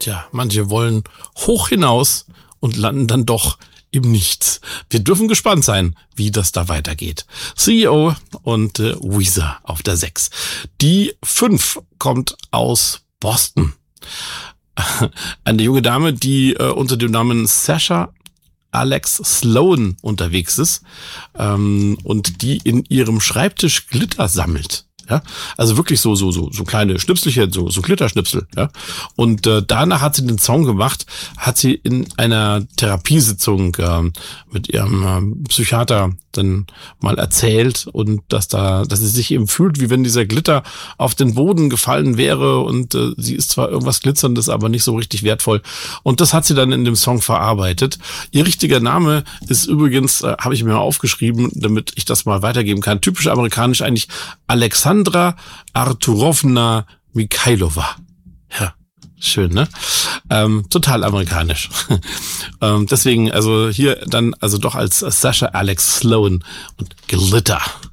Tja, manche wollen hoch hinaus und landen dann doch im Nichts. Wir dürfen gespannt sein, wie das da weitergeht. CEO und Weezer auf der 6. Die 5 kommt aus Boston. Eine junge Dame, die unter dem Namen Sasha Alex Sloan unterwegs ist und die in ihrem Schreibtisch Glitter sammelt. Ja, also wirklich so kleine Schnipselchen, so Glitterschnipsel, ja. Und danach hat sie den Song gemacht, hat sie in einer Therapiesitzung mit ihrem Psychiater dann mal erzählt und dass sie sich eben fühlt, wie wenn dieser Glitter auf den Boden gefallen wäre und sie ist zwar irgendwas Glitzerndes, aber nicht so richtig wertvoll. Und das hat sie dann in dem Song verarbeitet. Ihr richtiger Name ist übrigens, habe ich mir mal aufgeschrieben, damit ich das mal weitergeben kann, typisch amerikanisch eigentlich Alexandra Arturovna Mikhailova. Ja, schön, ne? Total amerikanisch. Deswegen, also hier dann, also doch als Sasha Alex Sloan und Glitter.